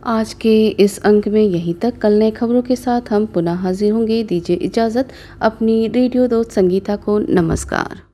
आज के इस अंक में यहीं तक। कल नए खबरों के साथ हम पुनः हाजिर होंगे। दीजिए इजाज़त। अपनी रेडियो दोस्त संगीता को नमस्कार।